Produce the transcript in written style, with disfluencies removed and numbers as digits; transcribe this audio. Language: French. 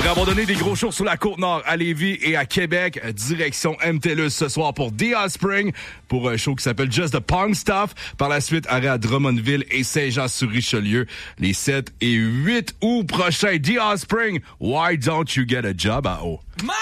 Après avoir donné des gros shows sur la Côte-Nord, à Lévis et à Québec, direction MTLUS ce soir pour The Offspring, pour un show qui s'appelle Just the Punk Stuff. Par la suite, arrêt à Drummondville et Saint-Jean-sur-Richelieu les 7 et 8 août prochains. The Offspring, Why Don't You Get a Job à O.